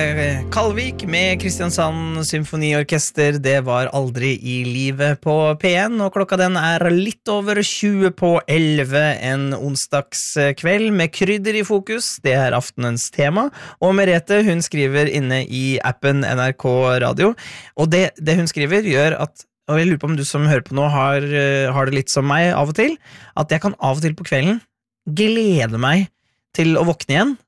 Kalvik med Kristiansand Symfoniorkester. Det var aldri i livet på P1, og klokka den litt over 20 på 11 en onsdagskveld med krydder i fokus. Det aftenens tema, og Merete, hun skriver inne i appen NRK Radio, og det hun skriver gjør at, og jeg lurer på om du som hører på nå har det litt som meg av og til, at jeg kan av og til på kvelden glede meg til å våkne igjen,